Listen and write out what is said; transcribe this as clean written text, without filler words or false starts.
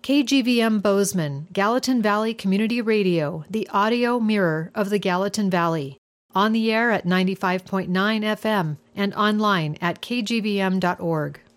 KGVM Bozeman, Gallatin Valley Community Radio, the audio mirror of the Gallatin Valley. On the air at 95.9 FM and online at kgvm.org.